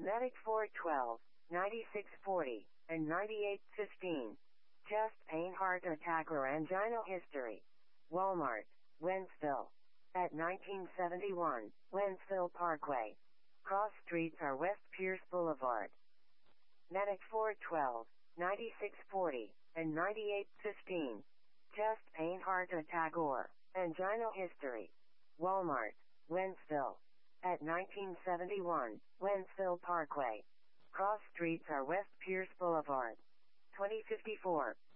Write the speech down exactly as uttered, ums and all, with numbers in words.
Medic four twelve, ninety-six forty, and ninety-eight fifteen. Chest pain, heart attack or angina history. Walmart, Wentzville. At nineteen seventy-one, Wentzville Parkway. Cross streets are West Pierce Boulevard. Medic four twelve, ninety-six forty, and ninety-eight fifteen. Chest pain, heart attack or angina history. Walmart, Wentzville. At nineteen seventy-one, Wentzville Parkway. Cross streets are West Pierce Boulevard. twenty fifty-four,